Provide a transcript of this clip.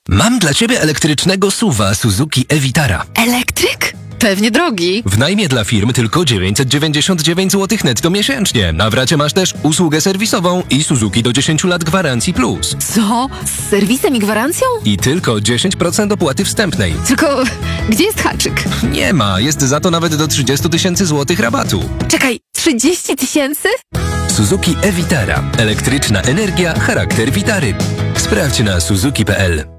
Mam dla Ciebie elektrycznego SUV-a Suzuki e-Vitara. Elektryk? Pewnie drogi. W najmie dla firm tylko 999 zł netto miesięcznie. Na wracie masz też usługę serwisową i Suzuki do 10 lat gwarancji plus. Co? Z serwisem i gwarancją? I tylko 10% opłaty wstępnej. Tylko gdzie jest haczyk? Nie ma, jest za to nawet do 30 tysięcy złotych rabatu. Czekaj, 30 tysięcy? Suzuki e-Vitara. Elektryczna energia, charakter Vitary. Sprawdź na suzuki.pl.